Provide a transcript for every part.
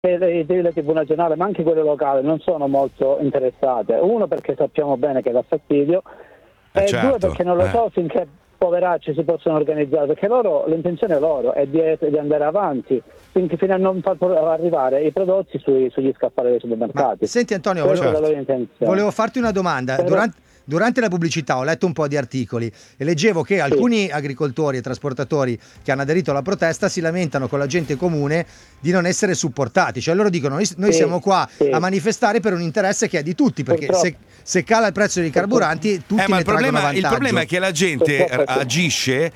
le TV nazionali, ma anche quelle locali, non sono molto interessate. Uno, perché sappiamo bene che dà fastidio, e certo, due, perché non lo so finché poveracci si possono organizzare, perché l'intenzione loro è di andare avanti fino a non far arrivare i prodotti sugli scaffali dei supermercati. Senti Antonio, volevo farti una domanda. Durante la pubblicità ho letto un po' di articoli e leggevo che alcuni agricoltori e trasportatori che hanno aderito alla protesta si lamentano con la gente comune di non essere supportati, cioè loro dicono noi siamo qua a manifestare per un interesse che è di tutti, perché se cala il prezzo dei carburanti tutti ne traggono vantaggio. Il problema è che la gente agisce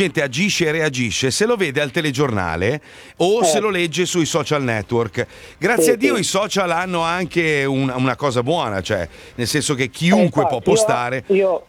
e reagisce se lo vede al telegiornale o se lo legge sui social network. Grazie a Dio i social hanno anche una cosa buona, cioè nel senso che chiunque può postare. Io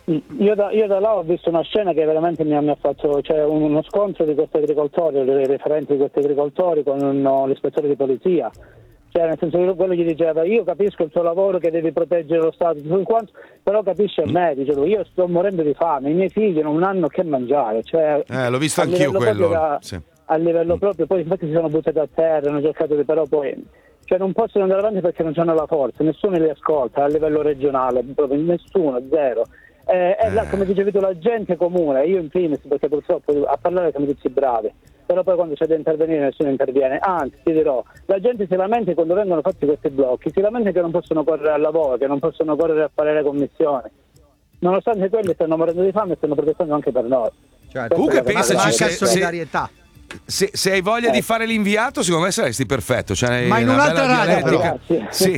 da là ho visto una scena che veramente mi ha fatto, cioè uno scontro di questi agricoltori, i referenti di questi agricoltori con l'ispettore di polizia. Cioè, nel senso che quello gli diceva: io capisco il tuo lavoro, che devi proteggere lo Stato, però capisci a me, dicevo, io sto morendo di fame, i miei figli non hanno che mangiare. Cioè, l'ho visto anch'io quello. A livello proprio, poi infatti si sono buttati a terra, hanno cercato però poi, cioè non possono andare avanti perché non hanno la forza, nessuno li ascolta a livello regionale, proprio nessuno, zero. E là, come dicevi tu, la gente comune, io in primis, perché purtroppo a parlare siamo tutti bravi, però poi quando c'è da intervenire nessuno interviene. Anzi, ti dirò, la gente si lamenta quando vengono fatti questi blocchi, si lamenta che non possono correre al lavoro, che non possono correre a fare le commissioni, nonostante quelli stanno morendo di fame e stanno protestando anche per noi. Comunque pensaci, solidarietà. Se hai voglia di fare l'inviato, secondo me saresti perfetto. Cioè, ma in un'altra radio, però. Sì.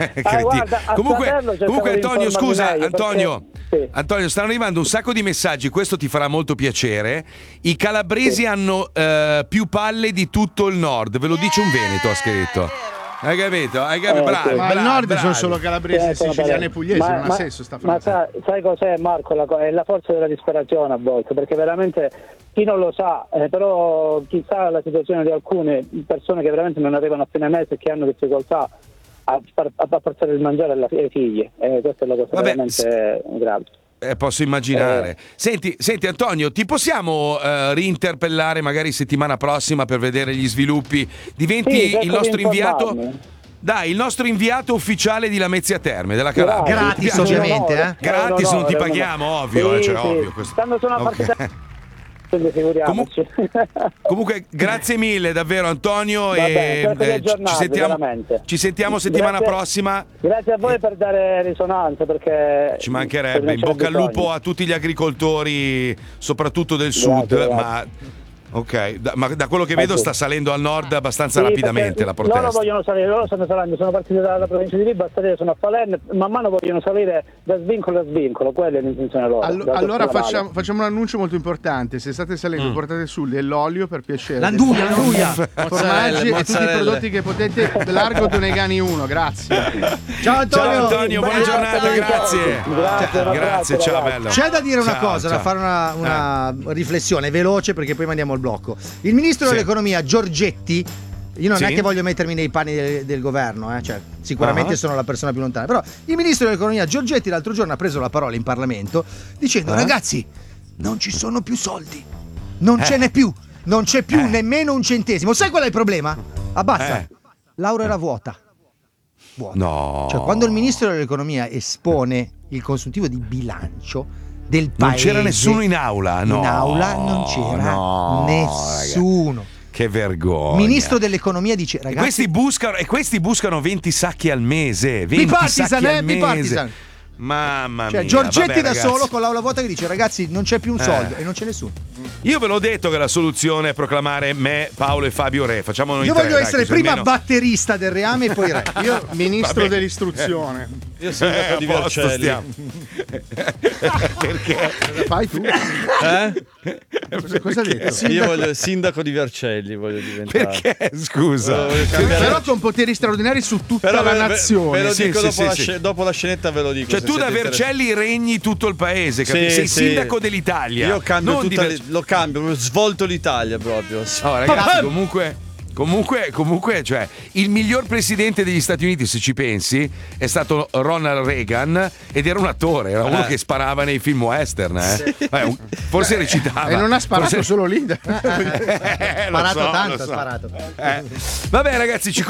Comunque Antonio, scusa, Antonio, stanno arrivando un sacco di messaggi, questo ti farà molto piacere. I calabresi hanno più palle di tutto il nord, ve lo dice un veneto, ha scritto. Hai capito? Bravi, ma al nord bravi. sono solo calabresi, siciliani e pugliesi, non ha senso sta frase. Ma sai cos'è, Marco? È la forza della disperazione a volte, perché veramente chi non lo sa, però chi sa la situazione di alcune persone che veramente non arrivano a fine mese e che hanno difficoltà a portare il mangiare ai figli, questa è la cosa veramente grave. Posso immaginare. Senti Antonio, ti possiamo rinterpellare magari settimana prossima per vedere gli sviluppi? Diventi il nostro inviato? Dai, il nostro inviato ufficiale di Lamezia Terme, della Calabria. Gratis, ovviamente. Gratis, non ti paghiamo, ovvio. Cioè, ovvio. Quando sono a partita... Comunque grazie mille davvero Antonio. Ci sentiamo settimana prossima. Grazie a voi per dare risonanza, perché ci mancherebbe. In bocca al lupo a tutti gli agricoltori, soprattutto del sud. Ma da quello che vedo sta salendo al nord abbastanza rapidamente la protesta. Loro vogliono salire, loro stanno salendo, sono partiti dalla provincia di Vibo a salire, sono a Falerne, man mano vogliono salire da svincolo a svincolo, quella è l'intenzione loro. Allora facciamo un annuncio molto importante: se state salendo portate su dell'olio, per piacere, l'anduia, formaggi e tutti i prodotti che potete, largo Tonegani 1, grazie. Ciao Antonio, buona giornata, grazie, ciao bello. C'è da dire una cosa, da fare una riflessione veloce, perché poi mandiamo il blocco. Il ministro dell'economia Giorgetti, io non è che voglio mettermi nei panni del governo, cioè sicuramente sono la persona più lontana, però il ministro dell'economia Giorgetti l'altro giorno ha preso la parola in Parlamento dicendo: ragazzi, non ci sono più soldi, non ce n'è più, non c'è più nemmeno un centesimo. Sai qual è il problema? Abbassa, l'aura era vuota. No. Cioè, quando il ministro dell'economia espone il consuntivo di bilancio del paese, non c'era nessuno in aula. In aula non c'era nessuno. Ragazzi, che vergogna. Ministro dell'economia dice: ragazzi, questi buscano 20 sacchi al mese. 20 sacchi al mese. Bipartisan. Mamma mia. Giorgetti da solo con l'aula vuota che dice: ragazzi, non c'è più un soldo, e non c'è nessuno. Io ve l'ho detto che la soluzione è proclamare me, Paolo e Fabio re. Facciamo noi. Io voglio essere prima batterista del Reame e poi re. Io ministro dell'istruzione. Io sindaco di Vercelli. Perché? Cosa fai tu? Cosa hai detto? Io voglio sindaco di Vercelli, voglio diventare. Perché? Scusa. Però con poteri straordinari su tutta la nazione. Ve lo dico dopo la scenetta, ve lo dico. Cioè tu da Vercelli regni tutto il paese, sei sindaco dell'Italia. Io cambio lo cambio, svolto l'Italia proprio. Ragazzi, comunque Comunque, cioè, il miglior presidente degli Stati Uniti, se ci pensi, è stato Ronald Reagan ed era un attore, era uno che sparava nei film western. Forse recitava. E non ha sparato solo lì. Sparato tanto, ha sparato. Vabbè, ragazzi, ci